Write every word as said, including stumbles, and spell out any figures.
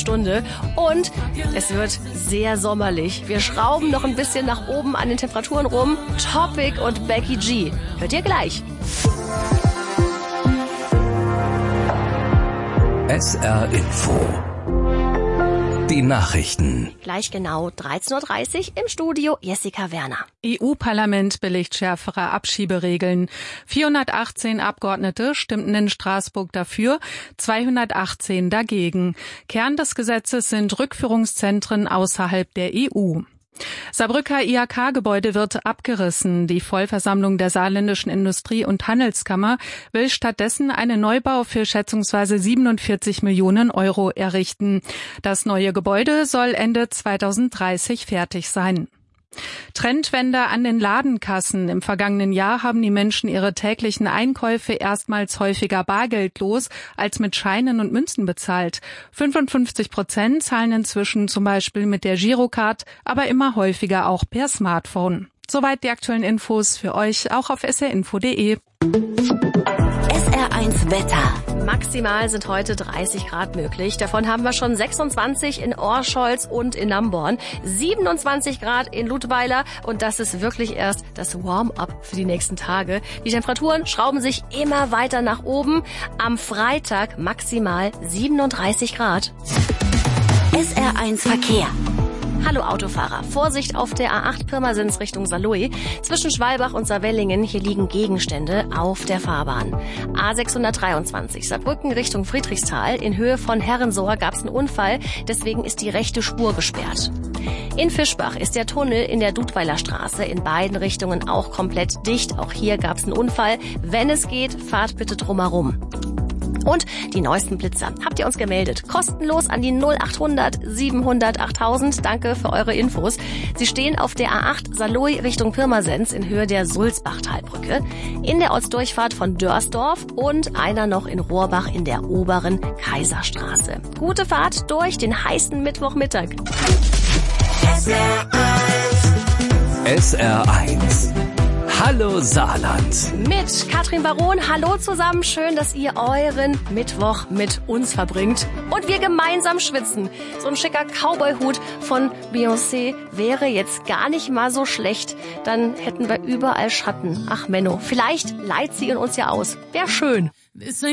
Stunde. Und es wird sehr sommerlich. Wir schrauben noch ein bisschen nach oben an den Temperaturen rum. Topic und Becky G. Hört ihr gleich. S R Info. Die Nachrichten. Gleich genau dreizehn Uhr dreißig im Studio Jessica Werner. E U-Parlament billigt schärfere Abschieberegeln. vierhundertachtzehn Abgeordnete stimmten in Straßburg dafür, zweihundertachtzehn dagegen. Kern des Gesetzes sind Rückführungszentren außerhalb der E U. Saarbrücker I H K-Gebäude wird abgerissen. Die Vollversammlung der Saarländischen Industrie- und Handelskammer will stattdessen einen Neubau für schätzungsweise siebenundvierzig Millionen Euro errichten. Das neue Gebäude soll Ende zweitausenddreißig fertig sein. Trendwende an den Ladenkassen. Im vergangenen Jahr haben die Menschen ihre täglichen Einkäufe erstmals häufiger bargeldlos als mit Scheinen und Münzen bezahlt. fünfundfünfzig Prozent zahlen inzwischen zum Beispiel mit der Girocard, aber immer häufiger auch per Smartphone. Soweit die aktuellen Infos für euch, auch auf s r info punkt d e. S R eins Wetter. Maximal sind heute dreißig Grad möglich. Davon haben wir schon sechsundzwanzig in Orscholz und in Namborn, siebenundzwanzig Grad in Ludweiler und das ist wirklich erst das Warm-up für die nächsten Tage. Die Temperaturen schrauben sich immer weiter nach oben. Am Freitag maximal siebenunddreißig Grad. S R eins Verkehr. Hallo Autofahrer, Vorsicht auf der A acht Pirmasens Richtung Saarlouis. Zwischen Schwalbach und Saarwellingen, hier liegen Gegenstände auf der Fahrbahn. A sechshundertdreiundzwanzig Saarbrücken Richtung Friedrichsthal. In Höhe von Herrensohr gab es einen Unfall, deswegen ist die rechte Spur gesperrt. In Fischbach ist der Tunnel in der Dudweiler Straße in beiden Richtungen auch komplett dicht. Auch hier gab es einen Unfall. Wenn es geht, fahrt bitte drumherum. Und die neuesten Blitzer habt ihr uns gemeldet. Kostenlos an die null achthundert siebenhundert achttausend. Danke für eure Infos. Sie stehen auf der A acht Saarlouis Richtung Pirmasens in Höhe der Sulzbachtalbrücke, in der Ortsdurchfahrt von Dörsdorf und einer noch in Rohrbach in der oberen Kaiserstraße. Gute Fahrt durch den heißen Mittwochmittag. S R eins. S R eins. Hallo Saarland. Mit Katrin Baron. Hallo zusammen. Schön, dass ihr euren Mittwoch mit uns verbringt. Und wir gemeinsam schwitzen. So ein schicker Cowboy-Hut von Beyoncé wäre jetzt gar nicht mal so schlecht. Dann hätten wir überall Schatten. Ach Menno, vielleicht leiht sie ihn uns ja aus. Wär schön.